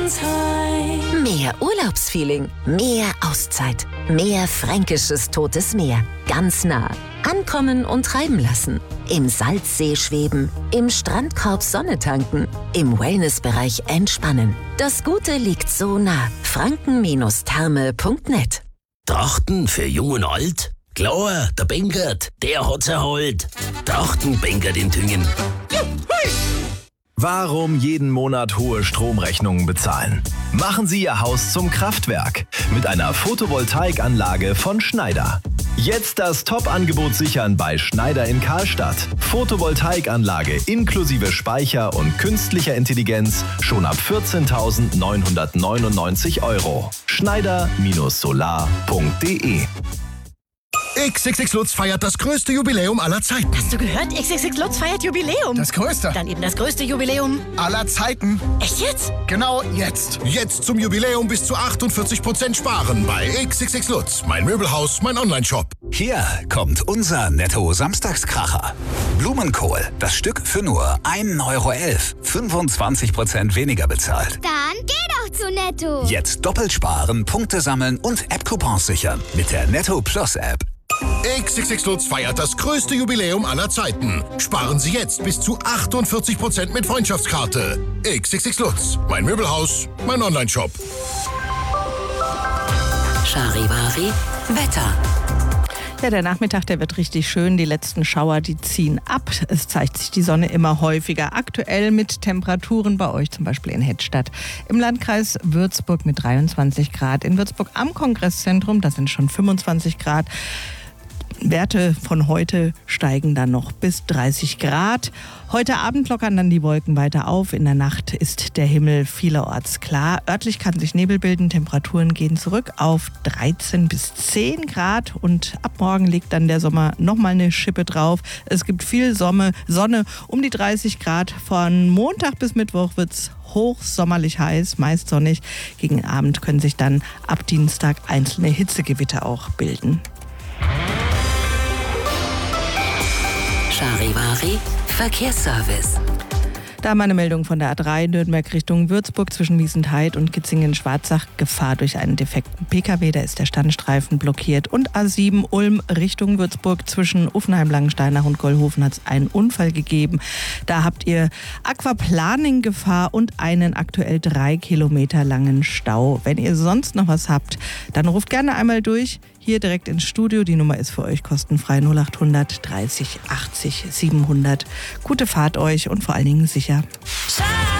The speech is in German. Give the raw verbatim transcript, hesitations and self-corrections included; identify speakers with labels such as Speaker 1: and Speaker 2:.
Speaker 1: ins Heim.
Speaker 2: Mehr Urlaubsfeeling, mehr Auszeit, mehr fränkisches Totes Meer. Ganz nah. Ankommen und treiben lassen. Im Salzsee schweben, im Strandkorb Sonne tanken, im Wellnessbereich entspannen. Das Gute liegt so nah. franken Therme punkt net.
Speaker 3: Trachten für Jung und Alt? Klar, der Benkert, der hat's erholt. Trachten Benkert in Tüngen.
Speaker 4: Warum jeden Monat hohe Stromrechnungen bezahlen? Machen Sie Ihr Haus zum Kraftwerk mit einer Photovoltaikanlage von Schneider. Jetzt das Top-Angebot sichern bei Schneider in Karlstadt. Photovoltaikanlage inklusive Speicher und künstlicher Intelligenz schon ab vierzehntausendneunhundertneunundneunzig Euro. Schneider Solar punkt de.
Speaker 5: X X X Lutz feiert das größte Jubiläum aller Zeiten.
Speaker 6: Hast du gehört? X X X Lutz feiert Jubiläum.
Speaker 5: Das größte.
Speaker 6: Dann eben das größte Jubiläum
Speaker 5: aller Zeiten.
Speaker 6: Echt jetzt?
Speaker 5: Genau jetzt. Jetzt zum Jubiläum bis zu achtundvierzig Prozent sparen bei X X X Lutz. Mein Möbelhaus, mein Onlineshop.
Speaker 7: Hier kommt unser Netto-Samstagskracher. Blumenkohl, das Stück für nur ein Euro elf. fünfundzwanzig Prozent weniger bezahlt.
Speaker 8: Dann geh doch zu Netto.
Speaker 7: Jetzt doppelt sparen, Punkte sammeln und App-Coupons sichern mit der Netto Plus App.
Speaker 5: X X X Lutz feiert das größte Jubiläum aller Zeiten. Sparen Sie jetzt bis zu achtundvierzig Prozent mit Freundschaftskarte. X X X Lutz. Mein Möbelhaus, mein Onlineshop.
Speaker 2: Charivari Wetter.
Speaker 9: Ja, der Nachmittag, der wird richtig schön. Die letzten Schauer, die ziehen ab. Es zeigt sich die Sonne immer häufiger. Aktuell mit Temperaturen bei euch, zum Beispiel in Hettstadt. Im Landkreis Würzburg mit dreiundzwanzig Grad. In Würzburg am Kongresszentrum, da sind schon fünfundzwanzig Grad. Werte von heute steigen dann noch bis dreißig Grad. Heute Abend lockern dann die Wolken weiter auf. In der Nacht ist der Himmel vielerorts klar. Örtlich kann sich Nebel bilden. Temperaturen gehen zurück auf dreizehn bis zehn Grad. Und ab morgen legt dann der Sommer nochmal eine Schippe drauf. Es gibt viel Sonne, Sonne um die dreißig Grad. Von Montag bis Mittwoch wird es hochsommerlich heiß, meist sonnig. Gegen Abend können sich dann ab Dienstag einzelne Hitzegewitter auch bilden.
Speaker 2: Charivari Verkehrsservice.
Speaker 9: Da meine Meldung von der A drei Nürnberg Richtung Würzburg zwischen Wiesenthal und Kitzingen-Schwarzach. Gefahr durch einen defekten Pkw, da ist der Standstreifen blockiert. Und A sieben Ulm Richtung Würzburg zwischen Uffenheim, Langensteinach und Gollhofen hat es einen Unfall gegeben. Da habt ihr Aquaplaning-Gefahr und einen aktuell drei Kilometer langen Stau. Wenn ihr sonst noch was habt, dann ruft gerne einmal durch. Hier direkt ins Studio. Die Nummer ist für euch kostenfrei null achthundert dreißig achtzig siebenhundert. Gute Fahrt euch und vor allen Dingen sicher.